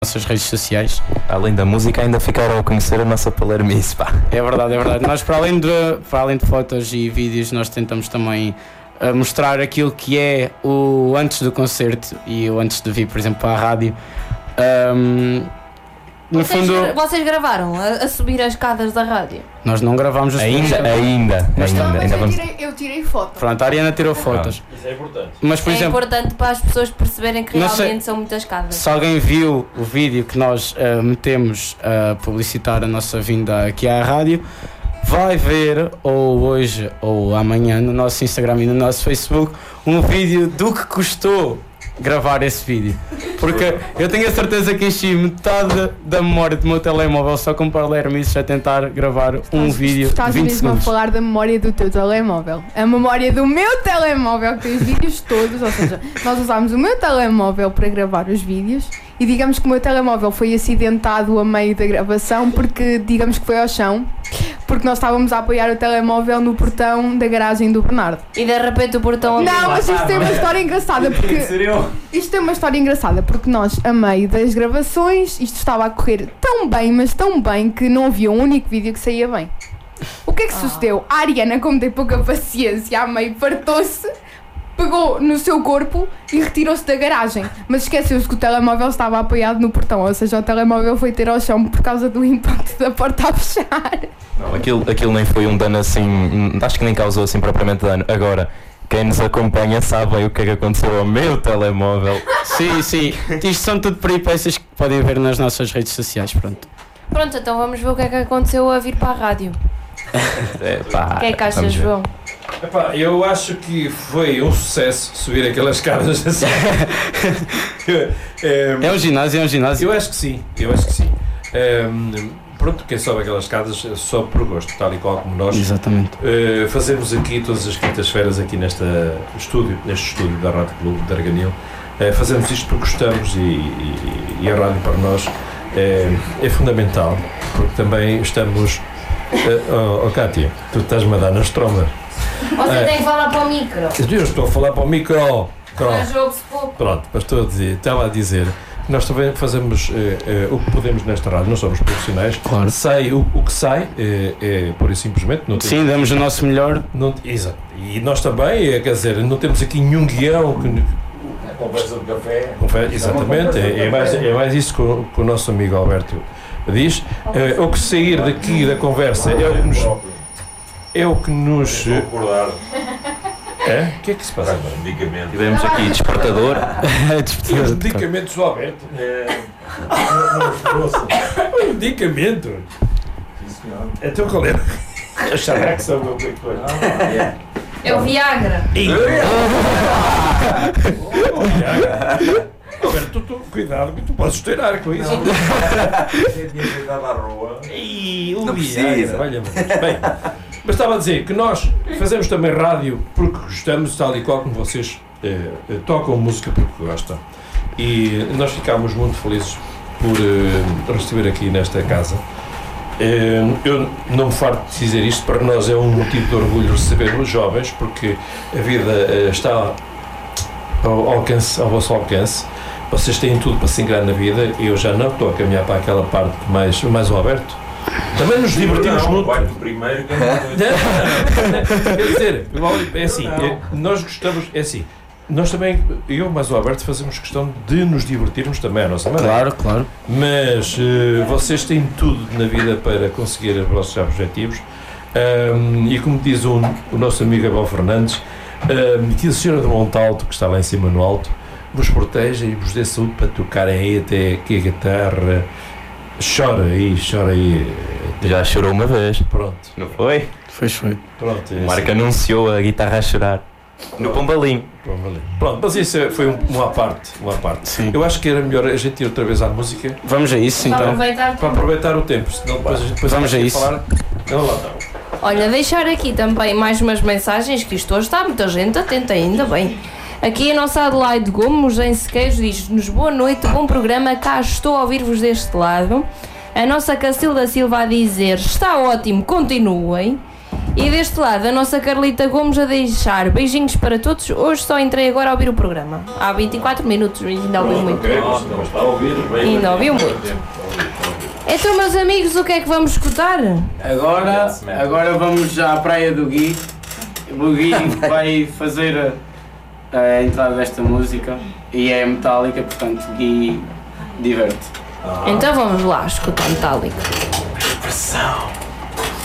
nossas redes sociais. Além da música, ainda ficaram a conhecer a nossa palermice, pá. É verdade, é verdade. Nós, para além de fotos e vídeos, nós tentamos também mostrar aquilo que é o antes do concerto e o antes de vir, por exemplo, para a rádio. No fundo, vocês gravaram a subir as escadas da rádio? nós não gravámos os Ainda vamos... Eu tirei foto. Pronto, a Ariana tirou fotos. Isso é importante. Mas, por exemplo, importante para as pessoas perceberem que realmente são muitas escadas. Se alguém viu o vídeo que nós metemos a publicitar a nossa vinda aqui à rádio, vai ver, ou hoje ou amanhã, no nosso Instagram e no nosso Facebook, um vídeo do que custou gravar esse vídeo. Porque eu tenho a certeza que enchi metade da memória do meu telemóvel só com palermices a tentar gravar um vídeo de 20 Estás mesmo segundos. a falar da memória do teu telemóvel. A memória do meu telemóvel, que tem os vídeos todos, ou seja, nós usámos o meu telemóvel para gravar os vídeos e digamos que o meu telemóvel foi acidentado a meio da gravação porque digamos que foi ao chão, porque nós estávamos a apoiar o telemóvel no portão da garagem do Bernardo. E de repente o portão abriu. Não, mas isto tem uma história engraçada porque... Isto é uma história engraçada porque nós, a meio das gravações, isto estava a correr tão bem, mas tão bem, que não havia um único vídeo que saía bem. O que é que sucedeu? A Ariana, como tem pouca paciência, a meio fartou-se, pegou no seu corpo e retirou-se da garagem, mas esqueceu-se que o telemóvel estava apoiado no portão, ou seja, o telemóvel foi ter ao chão por causa do impacto da porta a fechar. Não, aquilo nem foi um dano assim, acho que nem causou assim propriamente dano. Agora, quem nos acompanha sabe bem o que é que aconteceu ao meu telemóvel. Sim, sim. Isto são tudo peripécias que podem ver nas nossas redes sociais, pronto. Pronto, então vamos ver o que é que aconteceu a vir para a rádio. O que é que achas, João? Epá, eu acho que foi um sucesso subir aquelas escadas assim. É um ginásio. Eu acho que sim. Pronto, quem sobe aquelas escadas sobe por gosto, tal e qual como nós. Exatamente. Fazemos aqui todas as quintas-feiras aqui neste estúdio da Rádio Clube de Arganil. Fazemos isto porque gostamos e a rádio para nós é fundamental, porque também estamos... Cátia, tu estás-me a dar nas trombas. Você tem que falar para o micro. Eu estou a falar para o micro. Pronto, mas estava a dizer que nós também fazemos o que podemos nesta rádio, não somos profissionais. Claro. Sai o que sai, pura e simplesmente. Não Sim, damos o nosso melhor. Exato. E nós também, quer dizer, não temos aqui nenhum guião que... Conversa de café. Exatamente, é mais isso que o nosso amigo Alberto diz. O que sair daqui da conversa é o que nos... É? O que é que se passa? Medicamento. Tivemos aqui despertador. Os medicamentos do Alberto. Um medicamento? Sim, senhor. Então qual é? Achava que são qualquer coisa. É o Viagra. Alberto, cuidado que tu podes estourar com isso. Você tinha cuidado à rua. Não precisa. Olha, bem, mas estava a dizer que nós fazemos também rádio porque gostamos, tal e qual como vocês tocam música porque gostam. E nós ficámos muito felizes por receber aqui nesta casa. Eu não me farto de dizer isto, para nós é um motivo de orgulho receber os jovens, porque a vida está ao vosso alcance. Vocês têm tudo para se ingrar na vida e eu já não estou a caminhar para aquela parte mais o Alberto. Também nos divertimos muito. Vai do primeiro que Quer dizer, é assim, nós gostamos, é assim, nós também, eu mais o Alberto, fazemos questão de nos divertirmos também à nossa maneira. Claro. Mas vocês têm tudo na vida para conseguir os vossos objetivos. E como diz o nosso amigo Abel Fernandes, que a senhora do Monte Alto, que está lá em cima no alto, vos proteja e vos dê saúde para tocarem aí até que a guitarra chora aí. Já chorou uma vez. Pronto. Não foi? Foi. Pronto. O Marco anunciou a guitarra a chorar. No Pombalim. Pronto, mas isso foi uma parte. Sim. Eu acho que era melhor a gente ir outra vez à música. Vamos a isso então. Para aproveitar o tempo, senão depois a gente Vamos a isso. falar. Não. Olha, deixar aqui também mais umas mensagens, que isto hoje está muita gente atenta, ainda bem. Aqui a nossa Adelaide Gomes, em Sequeiros, diz-nos boa noite, bom programa, cá estou a ouvir-vos deste lado. A nossa Cacilda Silva a dizer, está ótimo, continuem. E deste lado, a nossa Carlita Gomes a deixar beijinhos para todos. Hoje só entrei agora a ouvir o programa. Há 24 minutos, ainda ouvi muito. Está a ouvir bem. Ainda ouviu muito. Então, meus amigos, o que é que vamos escutar? Agora vamos à praia do Gui. O Gui vai fazer a entrada desta música e é metálica, portanto, Gui diverte. Então vamos lá escutar Metallica. Pressão.